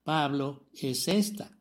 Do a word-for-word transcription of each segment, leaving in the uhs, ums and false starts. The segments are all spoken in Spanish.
Pablo es esta: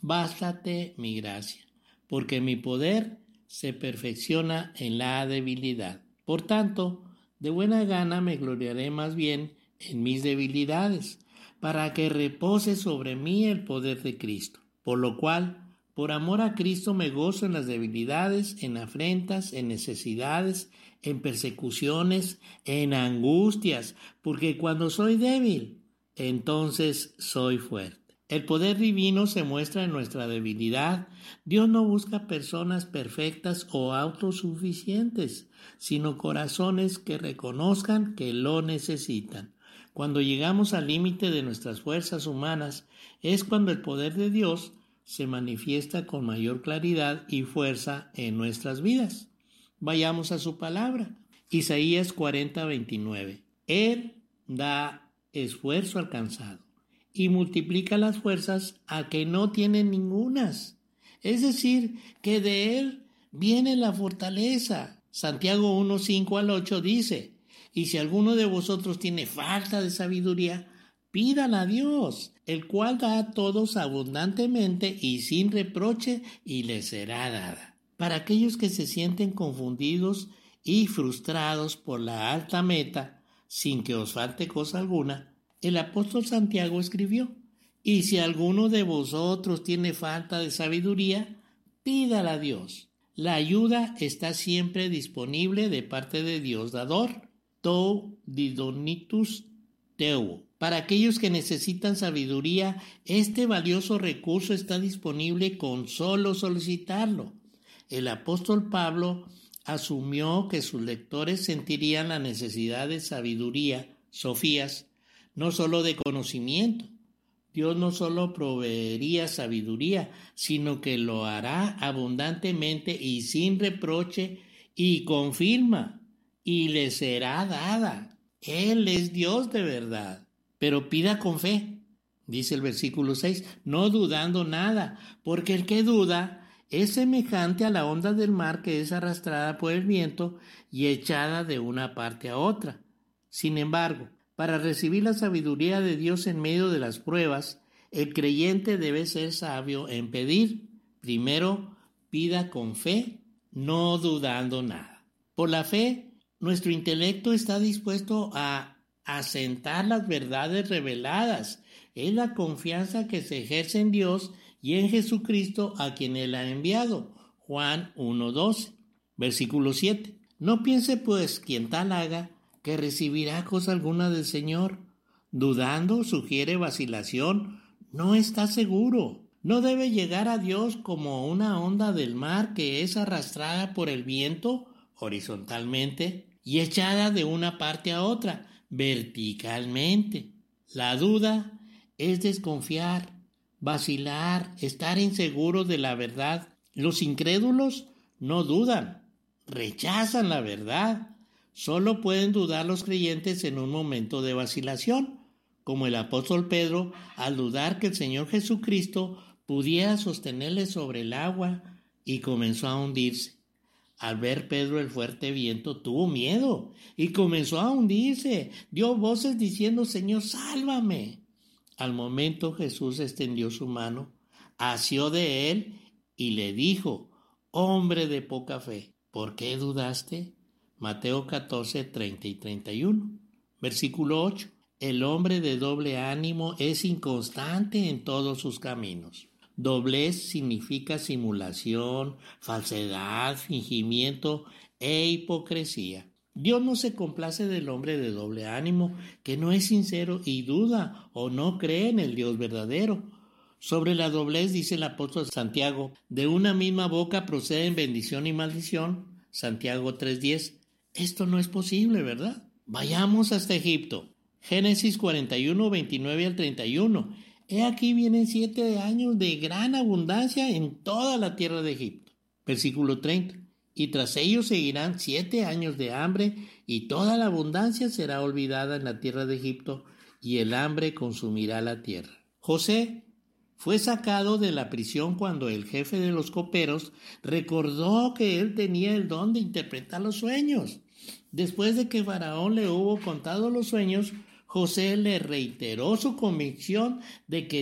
bástate mi gracia, porque mi poder se perfecciona en la debilidad. Por tanto, de buena gana me gloriaré más bien en mis debilidades, para que repose sobre mí el poder de Cristo. Por lo cual, por amor a Cristo me gozo en las debilidades, en afrentas, en necesidades, en persecuciones, en angustias, porque cuando soy débil, entonces soy fuerte. El poder divino se muestra en nuestra debilidad. Dios no busca personas perfectas o autosuficientes, sino corazones que reconozcan que lo necesitan. Cuando llegamos al límite de nuestras fuerzas humanas, es cuando el poder de Dios se manifiesta con mayor claridad y fuerza en nuestras vidas. Vayamos a su palabra. Isaías cuarenta, veintinueve. Él da esfuerzo al cansado y multiplica las fuerzas a que no tienen ningunas. Es decir, que de Él viene la fortaleza. Santiago uno, cinco al ocho dice: y si alguno de vosotros tiene falta de sabiduría, pídala a Dios, el cual da a todos abundantemente y sin reproche, y le será dada. Para aquellos que se sienten confundidos y frustrados por la alta meta, sin que os falte cosa alguna, el apóstol Santiago escribió: y si alguno de vosotros tiene falta de sabiduría, pídala a Dios. La ayuda está siempre disponible de parte de Dios dador. Tou didonitus teu. Para aquellos que necesitan sabiduría, este valioso recurso está disponible con solo solicitarlo. El apóstol Pablo asumió que sus lectores sentirían la necesidad de sabiduría, sofías, no solo de conocimiento. Dios no solo proveería sabiduría, sino que lo hará abundantemente y sin reproche, y confirma, y le será dada. Él es Dios de verdad. Pero pida con fe, dice el versículo seis, no dudando nada, porque el que duda es semejante a la onda del mar que es arrastrada por el viento y echada de una parte a otra. Sin embargo, para recibir la sabiduría de Dios en medio de las pruebas, el creyente debe ser sabio en pedir. Primero, pida con fe, no dudando nada. Por la fe, nuestro intelecto está dispuesto a asentar las verdades reveladas. Es la confianza que se ejerce en Dios y en Jesucristo, a quien Él ha enviado. Juan uno, doce. Versículo siete. No piense pues quien tal haga que recibirá cosa alguna del Señor. Dudando, sugiere vacilación, no está seguro. No debe llegar a Dios como una onda del mar que es arrastrada por el viento horizontalmente y echada de una parte a otra verticalmente. La duda es desconfiar, vacilar, estar inseguro de la verdad. Los incrédulos no dudan, rechazan la verdad. Solo pueden dudar los creyentes en un momento de vacilación, como el apóstol Pedro al dudar que el Señor Jesucristo pudiera sostenerle sobre el agua y comenzó a hundirse. Al ver Pedro el fuerte viento, tuvo miedo y comenzó a hundirse. Dio voces diciendo: Señor, sálvame. Al momento Jesús extendió su mano, asió de él y le dijo: hombre de poca fe, ¿por qué dudaste? Mateo catorce, treinta y treinta y uno. Versículo ocho. El hombre de doble ánimo es inconstante en todos sus caminos. Doblez significa simulación, falsedad, fingimiento e hipocresía. Dios no se complace del hombre de doble ánimo que no es sincero y duda o no cree en el Dios verdadero. Sobre la doblez dice el apóstol Santiago: de una misma boca proceden bendición y maldición. Santiago tres diez. Esto no es posible, ¿verdad? Vayamos hasta Egipto. Génesis cuarenta y uno, veintinueve al treinta y uno. He aquí vienen siete años de gran abundancia en toda la tierra de Egipto. Versículo treinta. Y tras ellos seguirán siete años de hambre, y toda la abundancia será olvidada en la tierra de Egipto, y el hambre consumirá la tierra. José fue sacado de la prisión cuando el jefe de los coperos recordó que él tenía el don de interpretar los sueños. Después de que Faraón le hubo contado los sueños, José le reiteró su convicción de que